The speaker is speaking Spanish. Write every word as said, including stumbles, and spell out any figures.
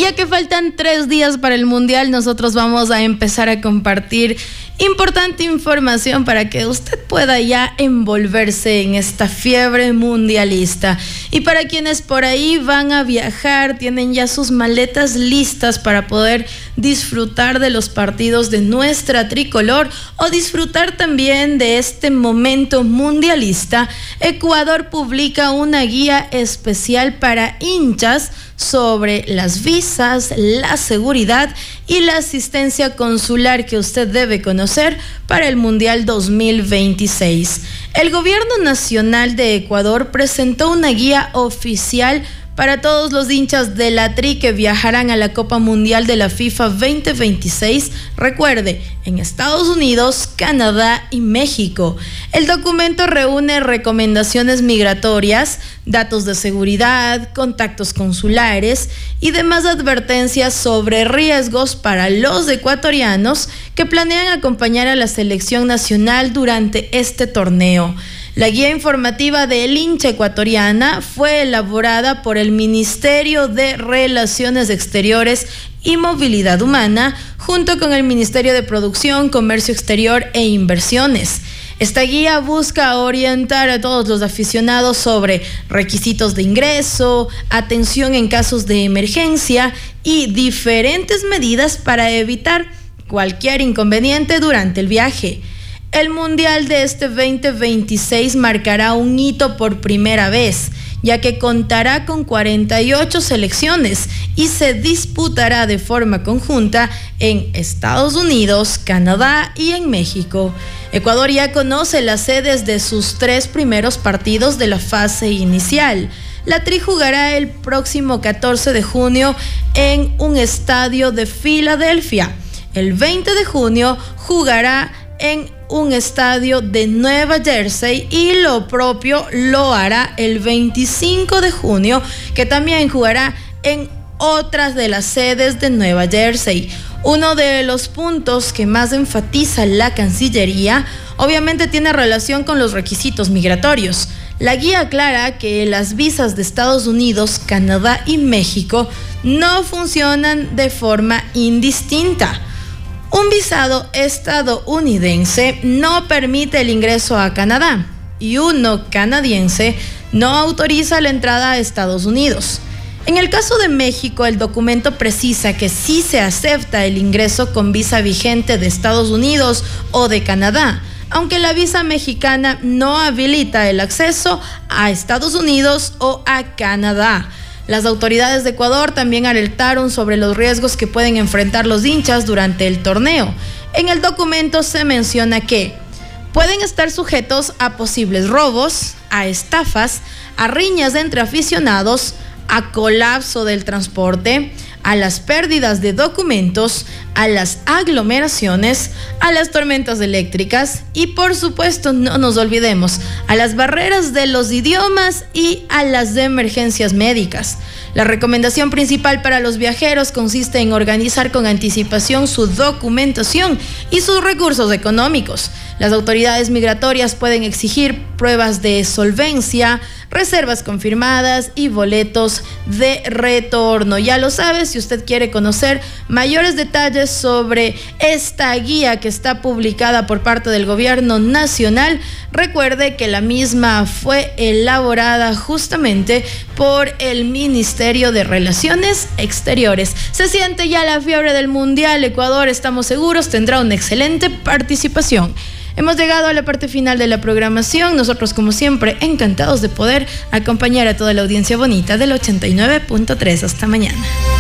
ya que faltan tres días para el Mundial, nosotros vamos a empezar a compartir importante información para que usted pueda ya envolverse en esta fiebre mundialista. Y para quienes por ahí van a viajar, tienen ya sus maletas listas para poder disfrutar de los partidos de nuestra tricolor o disfrutar también de este momento mundialista, Ecuador publica una guía especial para hinchas sobre las visas, la seguridad y la asistencia consular que usted debe conocer para el Mundial dos mil veintiséis. El Gobierno Nacional de Ecuador presentó una guía oficial para todos los hinchas de la Tri que viajarán a la Copa Mundial de la FIFA veinte veintiséis, recuerde, en Estados Unidos, Canadá y México. El documento reúne recomendaciones migratorias, datos de seguridad, contactos consulares y demás advertencias sobre riesgos para los ecuatorianos que planean acompañar a la selección nacional durante este torneo. La guía informativa del hincha ecuatoriana fue elaborada por el Ministerio de Relaciones Exteriores y Movilidad Humana, junto con el Ministerio de Producción, Comercio Exterior e Inversiones. Esta guía busca orientar a todos los aficionados sobre requisitos de ingreso, atención en casos de emergencia y diferentes medidas para evitar cualquier inconveniente durante el viaje. El Mundial de este veinte veintiséis marcará un hito por primera vez, ya que contará con cuarenta y ocho selecciones y se disputará de forma conjunta en Estados Unidos, Canadá y en México. Ecuador ya conoce las sedes de sus tres primeros partidos de la fase inicial. La Tri jugará el próximo catorce de junio en un estadio de Filadelfia. El veinte de junio jugará en un estadio de Nueva Jersey y lo propio lo hará el veinticinco de junio, que también jugará en otras de las sedes de Nueva Jersey. Uno de los puntos que más enfatiza la Cancillería obviamente tiene relación con los requisitos migratorios. La guía aclara que las visas de Estados Unidos, Canadá y México no funcionan de forma indistinta. Un visado estadounidense no permite el ingreso a Canadá y uno canadiense no autoriza la entrada a Estados Unidos. En el caso de México, el documento precisa que sí se acepta el ingreso con visa vigente de Estados Unidos o de Canadá, aunque la visa mexicana no habilita el acceso a Estados Unidos o a Canadá. Las autoridades de Ecuador también alertaron sobre los riesgos que pueden enfrentar los hinchas durante el torneo. En el documento se menciona que pueden estar sujetos a posibles robos, a estafas, a riñas entre aficionados, a colapso del transporte, a las pérdidas de documentos, a las aglomeraciones, a las tormentas eléctricas y, por supuesto, no nos olvidemos, a las barreras de los idiomas y a las de emergencias médicas. La recomendación principal para los viajeros consiste en organizar con anticipación su documentación y sus recursos económicos. Las autoridades migratorias pueden exigir pruebas de solvencia, reservas confirmadas y boletos de retorno. Ya lo sabe, si usted quiere conocer mayores detalles sobre esta guía que está publicada por parte del Gobierno Nacional, recuerde que la misma fue elaborada justamente por el Ministerio de Relaciones Exteriores. Se siente ya la fiebre del Mundial. Ecuador, estamos seguros, tendrá una excelente participación. Hemos llegado a la parte final de la programación. Nosotros, como siempre, encantados de poder acompañar a toda la audiencia bonita del ochenta y nueve punto tres. Hasta mañana.